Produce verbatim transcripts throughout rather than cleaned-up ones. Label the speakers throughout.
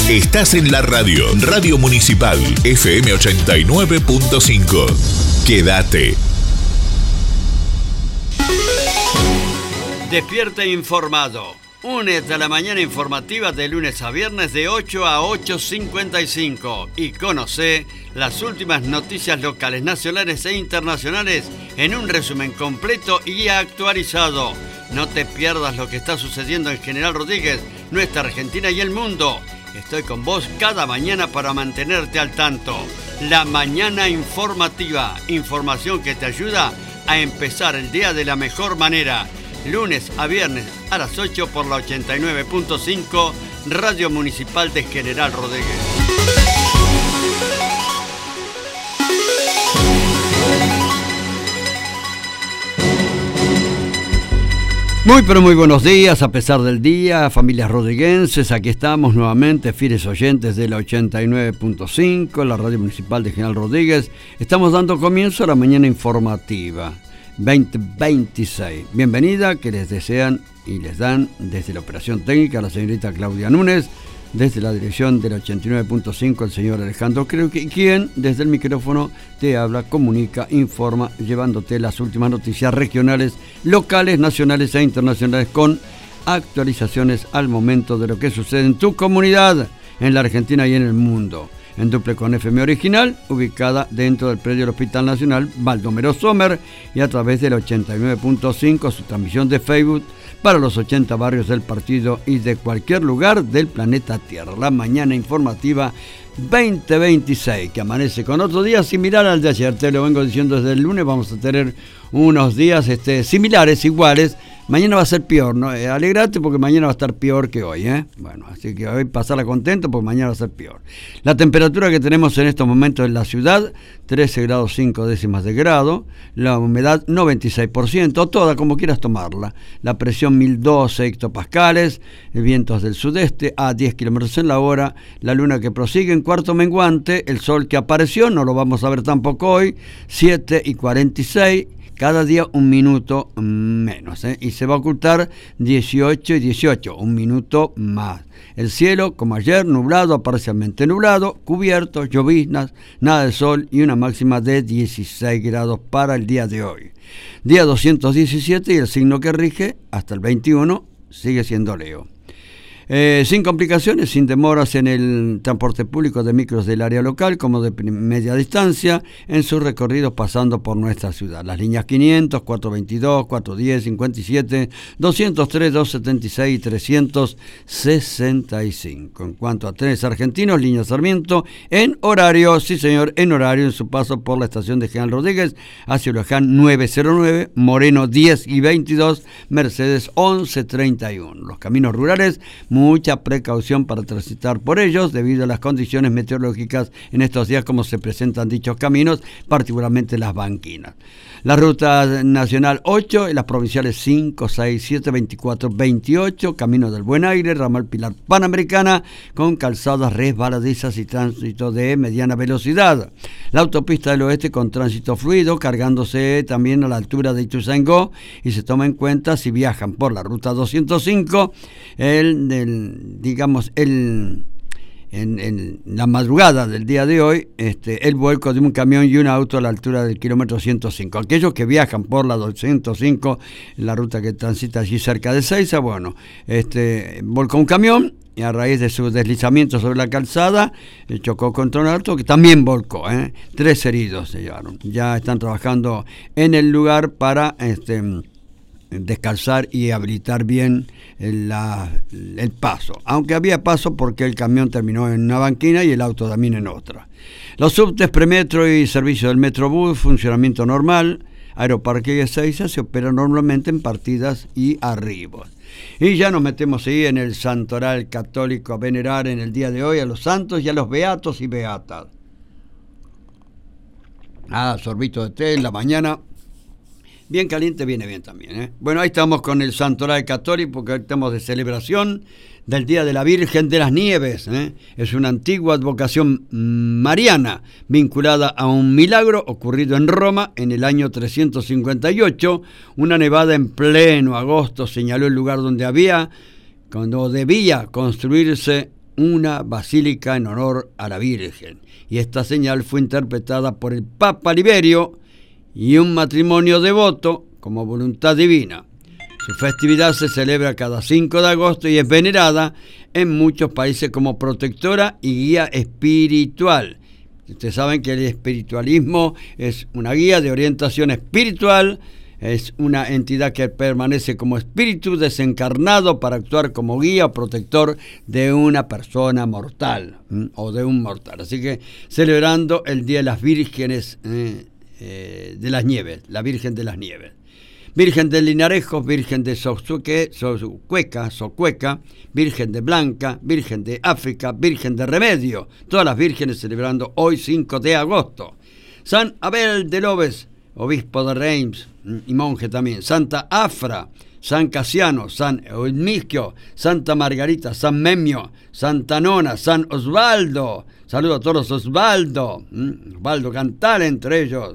Speaker 1: Estás en la radio, Radio Municipal, F M ochenta y nueve punto cinco. Quédate.
Speaker 2: Despierta informado. Únete a la mañana informativa de lunes a viernes de ocho a ocho cincuenta y cinco y conoce las últimas noticias locales, nacionales e internacionales en un resumen completo y actualizado. No te pierdas lo que está sucediendo en General Rodríguez, nuestra Argentina y el mundo. Estoy con vos cada mañana para mantenerte al tanto. La mañana informativa, información que te ayuda a empezar el día de la mejor manera. Lunes a viernes a las ocho por la ochenta y nueve punto cinco, Radio Municipal de General Rodríguez. Muy pero muy buenos días, a pesar del día, familias rodriguenses, aquí estamos nuevamente, fieles oyentes de la ochenta y nueve punto cinco, la Radio Municipal de General Rodríguez. Estamos dando comienzo a la mañana informativa veinte veintiséis. Bienvenida, que les desean y les dan desde la operación técnica la señorita Claudia Núñez, desde la dirección del ochenta y nueve punto cinco el señor Alejandro Creo, quien desde el micrófono te habla, comunica, informa, llevándote las últimas noticias regionales, locales, nacionales e internacionales con actualizaciones al momento de lo que sucede en tu comunidad, en la Argentina y en el mundo. En duple con F M original, ubicada dentro del predio del Hospital Nacional Baldomero Sommer, y a través del ochenta y nueve punto cinco su transmisión de Facebook para los ochenta barrios del partido y de cualquier lugar del planeta Tierra. La mañana informativa veinte veintiséis, que amanece con otro día similar al de ayer. Te lo vengo diciendo desde el lunes, vamos a tener unos días este, similares, iguales. Mañana va a ser peor, ¿no? Eh, alegrate porque mañana va a estar peor que hoy, ¿eh? Bueno, así que hoy pasarla contento porque mañana va a ser peor. La temperatura que tenemos en estos momentos en la ciudad, trece grados cinco décimas de grado, la humedad noventa y seis por ciento, toda como quieras tomarla, la presión mil doce hectopascales, vientos del sudeste a diez kilómetros en la hora, la luna que prosigue en cuarto menguante, el sol que apareció, no lo vamos a ver tampoco hoy, siete y cuarenta y seis, cada día un minuto menos, ¿eh? Y se va a ocultar dieciocho y dieciocho, un minuto más. El cielo, como ayer, nublado, parcialmente nublado, cubierto, lloviznas, nada de sol y una máxima de dieciséis grados para el día de hoy. Día doscientos diecisiete y el signo que rige hasta el veintiuno sigue siendo Leo. Eh, sin complicaciones, sin demoras en el transporte público de micros del área local como de media distancia en sus recorridos pasando por nuestra ciudad. Las líneas quinientos, cuatrocientos veintidós, cuatrocientos diez, cincuenta y siete, doscientos tres, doscientos setenta y seis y trescientos sesenta y cinco. En cuanto a trenes argentinos, línea Sarmiento en horario, sí señor, en horario en su paso por la estación de General Rodríguez hacia Luján nueve cero nueve, Moreno diez y veintidós, Mercedes once treinta y uno. Los caminos rurales, mucha precaución para transitar por ellos debido a las condiciones meteorológicas en estos días como se presentan dichos caminos, particularmente las banquinas. La ruta nacional ocho, las provinciales cinco, seis, siete, veinticuatro, veintiocho, Camino del Buen Aire, ramal Pilar Panamericana, con calzadas resbaladizas y tránsito de mediana velocidad. La autopista del oeste con tránsito fluido, cargándose también a la altura de Ituzaingó, y se toma en cuenta si viajan por la ruta doscientos cinco, el, el digamos, el... En, en la madrugada del día de hoy, este, el vuelco de un camión y un auto a la altura del kilómetro ciento cinco. Aquellos que viajan por la doscientos cinco, la ruta que transita allí cerca de Seiza, bueno, este, volcó un camión y a raíz de su deslizamiento sobre la calzada, eh, chocó contra un auto que también volcó, ¿eh? Tres heridos se llevaron. Ya están trabajando en el lugar para este, descalzar y habilitar bien la, el paso, aunque había paso porque el camión terminó en una banquina y el auto también en otra. Los subtes, premetro y servicio del Metrobús, funcionamiento normal. Aeroparque de Ezeiza se opera normalmente en partidas y arribos. Y ya nos metemos ahí en el santoral católico a venerar en el día de hoy a los santos y a los beatos y beatas. Ah, sorbito de té en la mañana. Bien caliente viene bien también, ¿eh? Bueno, ahí estamos con el santoral católico porque hoy estamos de celebración del Día de la Virgen de las Nieves, ¿eh? Es una antigua advocación mariana vinculada a un milagro ocurrido en Roma en el año trescientos cincuenta y ocho. Una nevada en pleno agosto señaló el lugar donde había, cuando debía construirse una basílica en honor a la Virgen. Y esta señal fue interpretada por el Papa Liberio y un matrimonio devoto como voluntad divina. Su festividad se celebra cada cinco de agosto y es venerada en muchos países como protectora y guía espiritual. Ustedes saben que el espiritualismo es una guía de orientación espiritual, es una entidad que permanece como espíritu desencarnado para actuar como guía o protector de una persona mortal, ¿m? o de un mortal. Así que celebrando el Día de las Vírgenes eh, eh, de las Nieves, la Virgen de las Nieves. Virgen de Linarejo, Virgen de Socueca, Socueca, Socueca, Virgen de Blanca, Virgen de África, Virgen de Remedio. Todas las vírgenes celebrando hoy cinco de agosto. San Abel de Lobes, obispo de Reims y monje también. Santa Afra, San Casiano, San Eulmiquio, Santa Margarita, San Memio, Santa Nona, San Osvaldo. Saludo a todos los Osvaldo. Osvaldo Cantal entre ellos.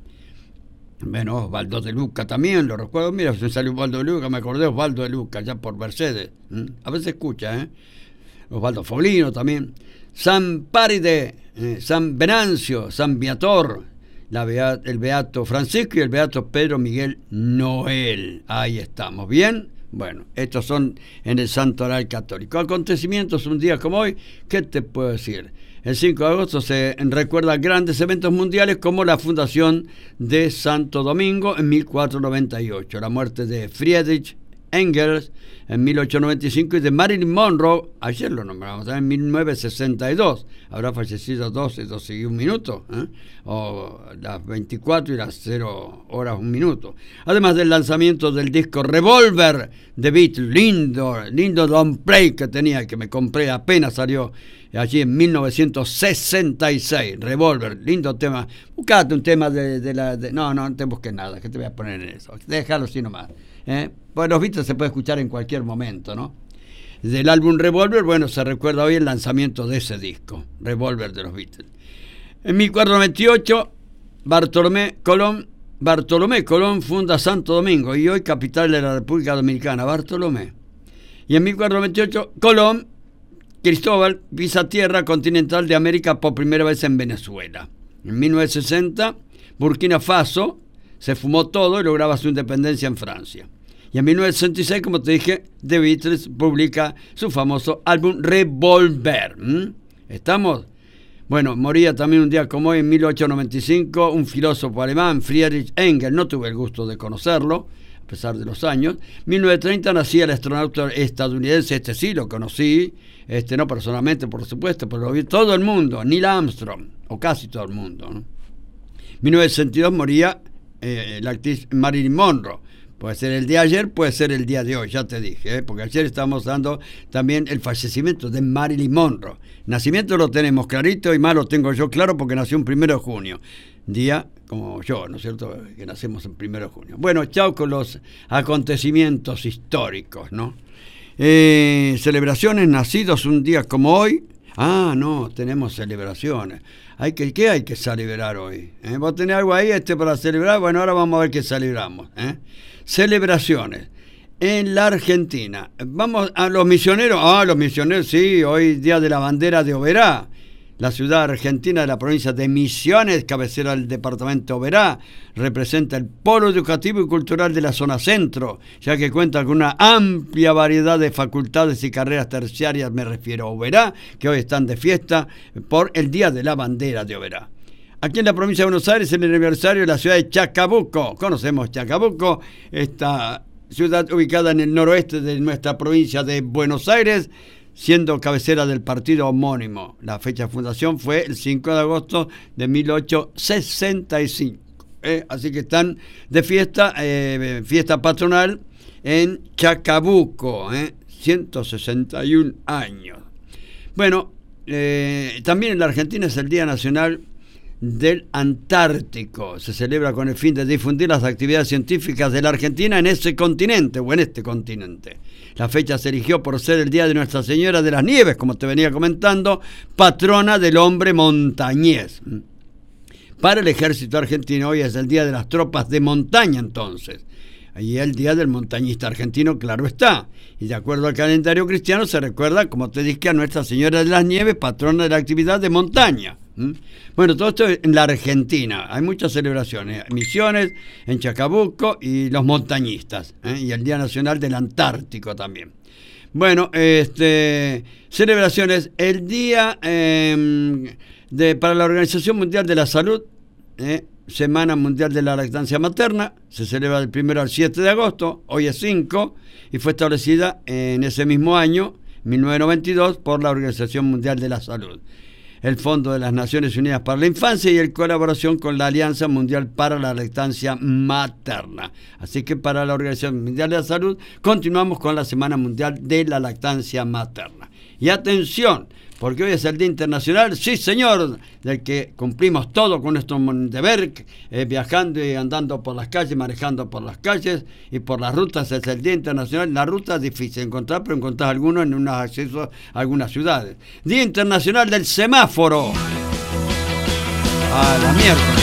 Speaker 2: Bueno, Osvaldo de Luca también, lo recuerdo. Mira, se salió Osvaldo de Luca, me acordé de Osvaldo de Luca, ya por Mercedes. A veces escucha, ¿eh? Osvaldo Foglino también. San Paride, eh, San Venancio, San Viator, la Beat, el Beato Francisco y el Beato Pedro Miguel Noel. Ahí estamos, ¿bien? Bueno, estos son en el Santoral Católico. Acontecimientos un día como hoy, ¿qué te puedo decir? El cinco de agosto se recuerda grandes eventos mundiales como la fundación de Santo Domingo en mil cuatrocientos noventa y ocho, la muerte de Friedrich Engels en mil ochocientos noventa y cinco y de Marilyn Monroe, ayer lo nombramos, en mil novecientos sesenta y dos, habrá fallecido doce, doce y un minuto, ¿eh? o las veinticuatro y las cero horas un minuto. Además del lanzamiento del disco Revolver de Beatles, lindo, lindo long play que tenía, que me compré apenas salió allí en mil novecientos sesenta y seis, Revolver, lindo tema. Buscate un tema de, de la... De, no, no, no te busques nada, que te voy a poner en eso, déjalo así nomás. ¿Eh? Pues los Beatles se puede escuchar en cualquier momento, ¿no? Del álbum Revolver, bueno, se recuerda hoy el lanzamiento de ese disco, Revolver de los Beatles. En mil cuatrocientos noventa y ocho, Bartolomé Colón, Bartolomé Colón funda Santo Domingo y hoy capital de la República Dominicana, Bartolomé. Y en mil cuatrocientos noventa y ocho, Colón, Cristóbal, pisa tierra continental de América por primera vez en Venezuela. En mil novecientos sesenta, Burkina Faso se fumó todo y lograba su independencia en Francia. Y en mil novecientos sesenta y seis, como te dije, The Beatles publica su famoso álbum Revolver. ¿Mm? ¿Estamos? Bueno, moría también un día como hoy, en mil ochocientos noventa y cinco, un filósofo alemán, Friedrich Engels. No tuve el gusto de conocerlo, a pesar de los años. mil novecientos treinta nacía el astronauta estadounidense, este sí lo conocí, este no personalmente, por supuesto, pero lo vi todo el mundo, Neil Armstrong, o casi todo el mundo, ¿no? mil novecientos sesenta y dos moría eh, la actriz Marilyn Monroe. Puede ser el día de ayer, puede ser el día de hoy, ya te dije, ¿eh? Porque ayer estábamos dando también el fallecimiento de Marilyn Monroe. Nacimiento lo tenemos clarito y más lo tengo yo claro porque nació un primero de junio. Día como yo, ¿no es cierto? Que nacemos en primero de junio. Bueno, chao con los acontecimientos históricos, ¿no? Eh, celebraciones, nacidos un día como hoy. Ah, no, tenemos celebraciones. Hay que, ¿qué hay que celebrar hoy? ¿Eh? ¿Vos tenés algo ahí este para celebrar? Bueno, ahora vamos a ver qué celebramos. ¿eh? Celebraciones en la Argentina. Vamos a los misioneros. Ah, los misioneros, sí, hoy día de la bandera de Oberá. La ciudad argentina de la provincia de Misiones, cabecera del departamento de Oberá, representa el polo educativo y cultural de la zona centro, ya que cuenta con una amplia variedad de facultades y carreras terciarias, me refiero a Oberá, que hoy están de fiesta por el Día de la Bandera de Oberá. Aquí en la provincia de Buenos Aires, en el aniversario de la ciudad de Chacabuco. Conocemos Chacabuco, esta ciudad ubicada en el noroeste de nuestra provincia de Buenos Aires, siendo cabecera del partido homónimo. La fecha de fundación fue el cinco de agosto de mil ochocientos sesenta y cinco. ¿eh? Así que están de fiesta, eh, fiesta patronal en Chacabuco, ¿eh? ciento sesenta y un años. Bueno, eh, también en la Argentina es el Día Nacional del Antártico. Se celebra con el fin de difundir las actividades científicas de la Argentina en ese continente o en este continente. La fecha se eligió por ser el día de Nuestra Señora de las Nieves, como te venía comentando, patrona del hombre montañés. Para el ejército argentino hoy es el día de las tropas de montaña entonces. y el Día del Montañista Argentino, claro está. Y de acuerdo al calendario cristiano se recuerda, como te dije, a Nuestra Señora de las Nieves, patrona de la actividad de montaña. ¿Mm? Bueno, todo esto en la Argentina. Hay muchas celebraciones. Misiones, en Chacabuco y los montañistas. ¿eh? Y el Día Nacional del Antártico también. Bueno, este, celebraciones. El Día eh, de, para la Organización Mundial de la Salud, eh, Semana Mundial de la Lactancia Materna, se celebra del primero al siete de agosto, hoy es cinco, y fue establecida en ese mismo año, mil novecientos noventa y dos, por la Organización Mundial de la Salud, el Fondo de las Naciones Unidas para la Infancia y en colaboración con la Alianza Mundial para la Lactancia Materna. Así que para la Organización Mundial de la Salud continuamos con la Semana Mundial de la Lactancia Materna. Y atención, porque hoy es el Día Internacional, sí señor, del que cumplimos todo con nuestro deber, eh, viajando y andando por las calles, manejando por las calles y por las rutas. Es el Día Internacional. La ruta es difícil de encontrar, pero encontrás algunos en unos accesos a algunas ciudades. Día Internacional del Semáforo. A la mierda.